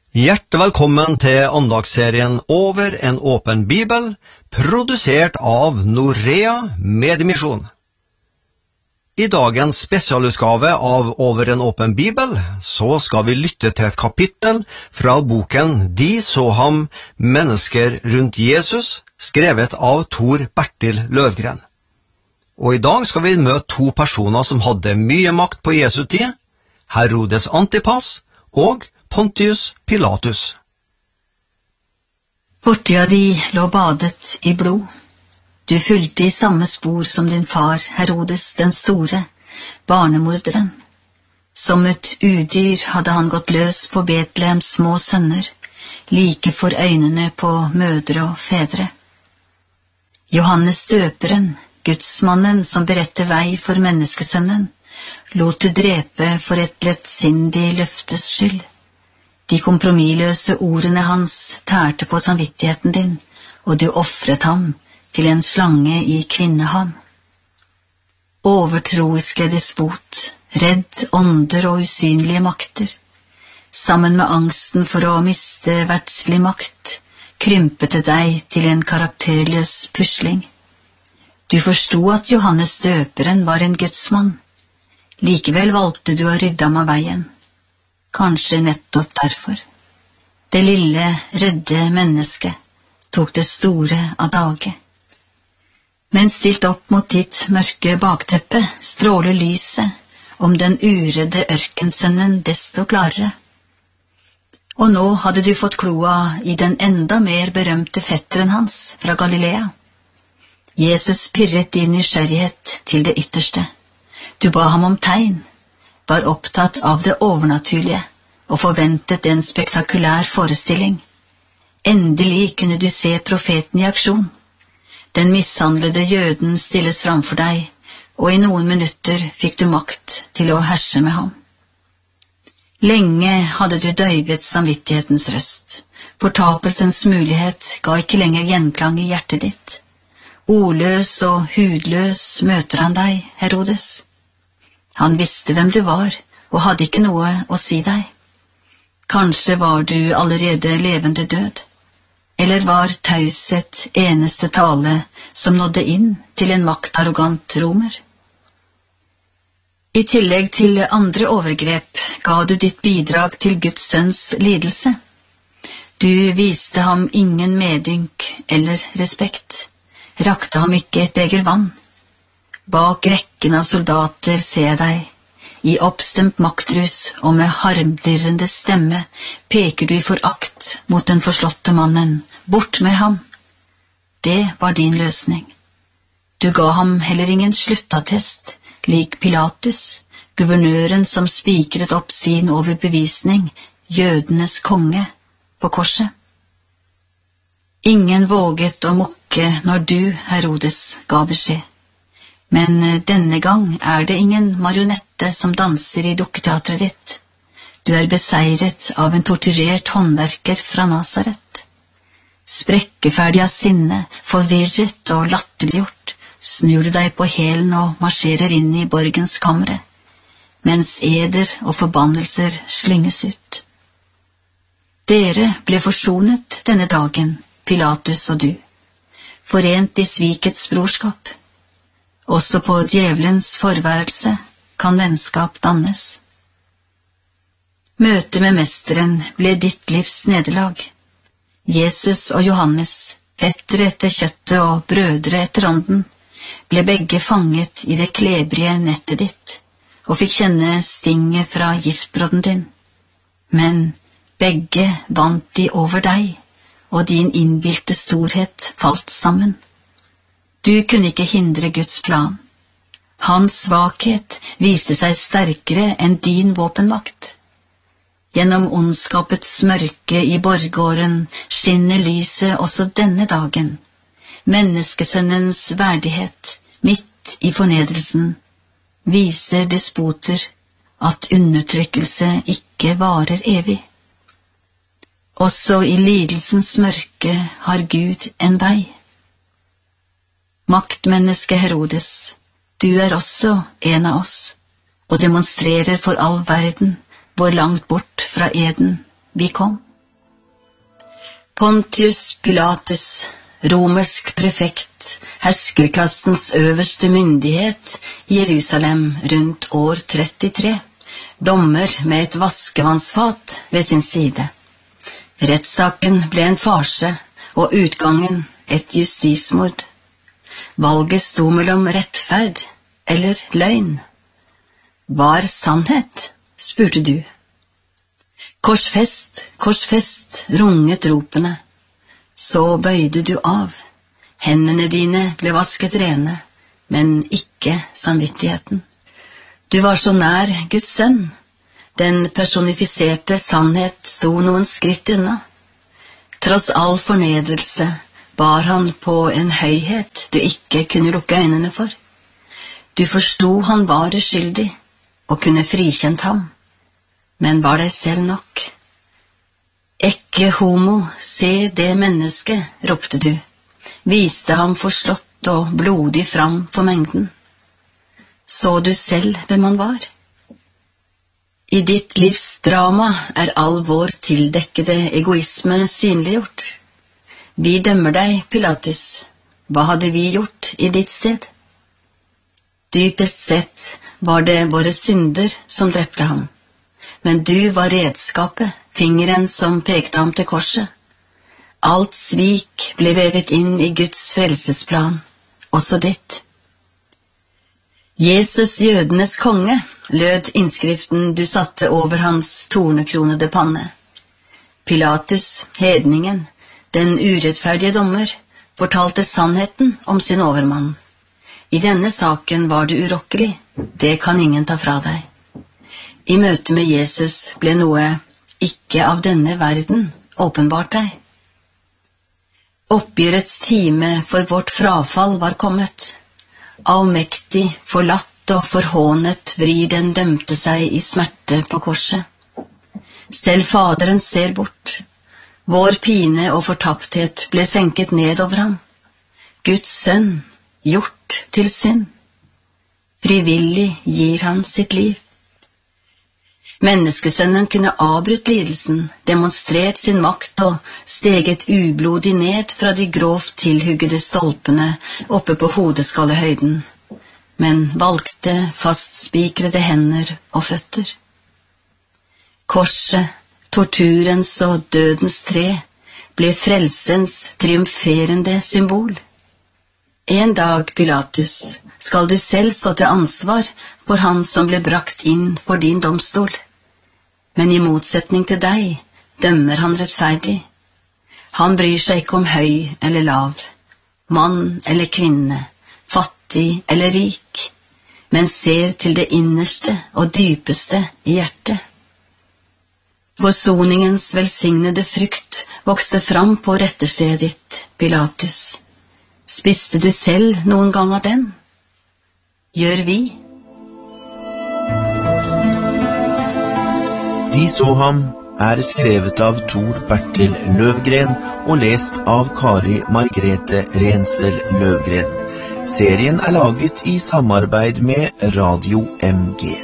Hjertelig velkommen til andagsserien Over en åpen bibel, produsert av Norea Mediemisjon. I dagens spesialutgave av Over en åpen bibel, så skal vi lytte til et kapittel fra boken De så ham, mennesker rundt Jesus, skrevet av Tor Bertil Løvgren. Og i dag skal vi møte to personer som hadde mye makt på Jesu tid, Herodes Antipas og Pontius Pilatus. Fortida di lå badet i blod. Du fulgte i samme spor som din far, Herodes den store, barnemorderen. Som et udyr hadde han gått løs på Betlehems små sønner, like for øynene på mødre og fedre. Johannes døperen, gudsmannen som beretter vei for menneskesønnen, lot du drepe for et lettsindig løftes skyld. De kompromissløse ordene hans tærte på samvittigheten din, og du offret ham til en slange i kvinneham. Overtroiske despot, redd ånder og usynlige makter, sammen med angsten for å miste verdslig makt, krympet det deg til en karakterløs pusling. Du forstod at Johannes døperen var en gudsmann. Likevel valgte du å rydde ham av veien. Kanskje nettopp derfor. Det lille, redde mennesket tok det store av dage. Men stilt opp mot ditt mørke bakteppe stråler lyset om den uredde ørkensønnen desto klarere. Og nå hadde du fått kloa i den enda mer berømte fetteren hans fra Galilea. Jesus pirret din nysgjerrighet til det ytterste. Du ba ham om tegn, var opptatt av det overnaturlige og forventet en spektakulær forestilling. Endelig kunne du se profeten i aksjon. Den mishandlede jøden stilles framfor deg, og i noen minutter fikk du makt til å herse med ham. Lenge hadde du døyvet samvittighetens røst. Fortapelsens mulighet ga ikke lenger gjenklang i hjertet ditt. Ordløs og hudløs møter han deg, Herodes. Han visste hvem du var, og hadde ikke noe å si deg. Kanskje var du allerede levende død, eller var taushet eneste tale som nådde inn til en maktarrogant romer. I tillegg til andre overgrep ga du ditt bidrag til Guds sønns lidelse. Du viste ham ingen medynk eller respekt, rakte ham ikke et beger vann. Bak rekken av soldater ser jeg deg. I oppstemt maktrus og med harmdirrende stemme peker du i forakt mot den forslåtte mannen. Bort med ham. Det var din løsning. Du ga ham heller ingen sluttattest, lik Pilatus, guvernøren som spikret opp sin overbevisning, jødenes konge, på korset. Ingen våget å mukke når du, Herodes, ga beskjed. Men denne gang er det ingen marionette som danser i dukketeatret ditt. Du er beseiret av en torturert håndverker fra Nazaret. Sprekkeferdig av sinne, forvirret og latterliggjort, snur du deg på hælen og marsjerer inn i borgens kamre, mens eder og forbannelser slynges ut. Dere ble forsonet denne dagen, Pilatus og du, forent i svikets brorskap. Også på djevelens forværelse kan vennskap dannes. Møtet med mesteren ble ditt livs nederlag. Jesus og Johannes, fettere etter kjøttet og brødre etter ånden, ble begge fanget i det klebrige nettet ditt, og fikk kjenne stinget fra giftbrodden din. Men begge vant de over deg, og din innbilte storhet falt sammen. Du kunne ikke hindre Guds plan. Hans svakhet viste seg sterkere enn din våpenmakt. Gjennom ondskapets mørke i borggården skinner lyset også denne dagen. Menneskesønnens verdighet, midt i fornedrelsen, viser despoter at undertrykkelse ikke varer evig. Også i lidelsens mørke har Gud en vei. Maktmenneske Herodes, du er også en av oss, og demonstrerer for all verden hvor langt bort fra eden vi kom. Pontius Pilatus, romersk prefekt, herskerklassens øverste myndighet i Jerusalem rundt år 33, dommer med et vaskevannsfat ved sin side. Rettssaken ble en farse, og utgangen et justismord. Valget sto mellom rettferd eller løgn. Hva er sannhet? Spurte du. Korsfest, korsfest, runget ropene. Så bøyde du av. Hendene dine ble vasket rene, men ikke samvittigheten. Du var så nær Guds sønn. Den personifiserte sannhet sto noen skritt unna. Tross all fornedrelse bar han på en høyhet du ikke kunne lukke øynene for. Du forstod han var uskyldig, og kunne frikjent ham. Men var deg selv nok? Ecce homo, se det mennesket, ropte du, viste ham forslått og blodig fram for mengden. Så du selv hvem han var? I ditt livs drama er all vår tildekkede egoisme synliggjort. Vi dømmer deg, Pilatus. Hva hadde vi gjort i ditt sted? Dypest sett var det våre synder som drepte ham. Men du var redskapet, fingeren som pekte ham til korset. Alt svik ble vevet inn i Guds frelsesplan, også ditt. Jesus jødenes konge, lød innskriften du satte over hans tornekronede panne. Pilatus, hedningen, den urettferdige dommer, fortalte sannheten om sin overmann. I denne saken var du urokkelig, det kan ingen ta fra deg. I møte med Jesus ble noe ikke av denne verden åpenbart deg. Oppgjørets time for vårt frafall var kommet. Avmektig, forlatt og forhånet vrir den dømte seg i smerte på korset. Selv Faderen ser bort. Vår pine og fortapthet ble senket ned over ham. Guds sønn, gjort til synd. Frivillig gir han sitt liv. Menneskesønnen kunne avbrutt lidelsen, demonstrert sin makt og steget ublodig ned fra de grovt tilhuggede stolpene oppe på hodeskallehøyden, men valgte fastspikrede hender og føtter. Korset, torturens og dødens tre ble frelsens triumferende symbol. En dag, Pilatus, skal du selv stå til ansvar for han som ble brakt inn for din domstol. Men i motsetning til deg dømmer han rettferdig. Han bryr seg ikke om høy eller lav, mann eller kvinne, fattig eller rik, men ser til det innerste og dypeste i hjertet. Forsoningens velsignede frukt vokste fram på retterstedet ditt, Pilatus. Spiste du selv noen gang av den? Gjør vi? De så ham er skrevet av Tor Bertil Løvgren og lest av Kari Margrethe Rensel Løvgren. Serien er laget i samarbeid med Radio MG.